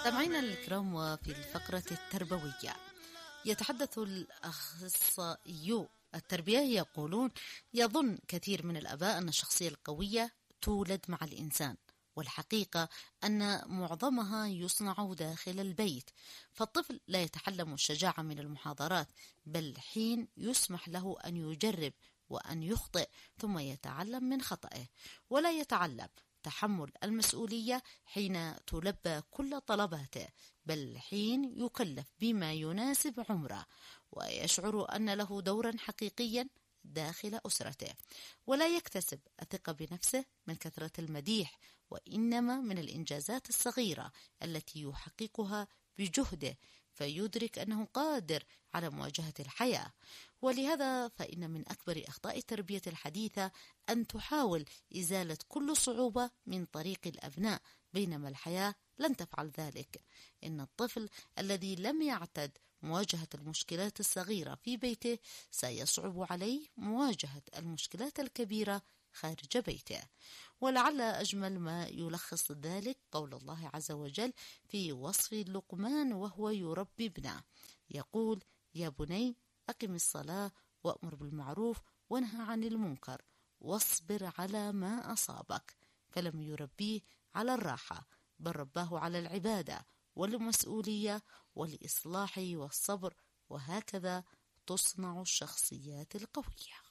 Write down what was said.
سمعينا الكرام، وفي الفقرة التربوية يتحدث الأخصائيو التربية يقولون: يظن كثير من الآباء أن الشخصية القوية تولد مع الإنسان، والحقيقة أن معظمها يصنع داخل البيت. فالطفل لا يتعلم الشجاعة من المحاضرات، بل حين يسمح له أن يجرب وأن يخطئ ثم يتعلم من خطئه. ولا يتعلم تحمل المسؤولية حين تلبى كل طلباته، بل حين يكلف بما يناسب عمره ويشعر أن له دورا حقيقيا داخل أسرته. ولا يكتسب الثقة بنفسه من كثرة المديح، وإنما من الإنجازات الصغيرة التي يحققها بجهده، فيدرك أنه قادر على مواجهة الحياة. ولهذا فإن من أكبر أخطاء التربية الحديثة أن تحاول إزالة كل صعوبة من طريق الأبناء، بينما الحياة لن تفعل ذلك. إن الطفل الذي لم يعتد مواجهة المشكلات الصغيرة في بيته سيصعب عليه مواجهة المشكلات الكبيرة خارج بيته. ولعل أجمل ما يلخص ذلك قول الله عز وجل في وصف لقمان وهو يربي ابنه، يقول: يا بني أقم الصلاة وأمر بالمعروف وانهى عن المنكر واصبر على ما أصابك. فلم يربيه على الراحة، بل رباه على العبادة والمسؤولية والإصلاح والصبر، وهكذا تصنع الشخصيات القوية.